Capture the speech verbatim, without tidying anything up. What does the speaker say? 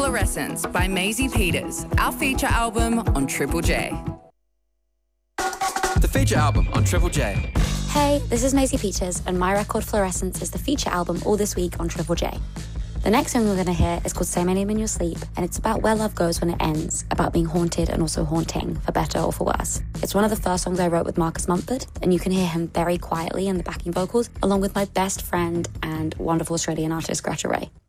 Fluorescence by Maisie Peters, our feature album on Triple J. The feature album on Triple J. Hey, this is Maisie Peters, and my record Fluorescence is the feature album all this week on Triple J. The next song we're going to hear is called Say My Name in Your Sleep, and it's about where love goes when it ends, about being haunted and also haunting, for better or for worse. It's one of the first songs I wrote with Marcus Mumford, and you can hear him very quietly in the backing vocals, along with my best friend and wonderful Australian artist, Greta Ray.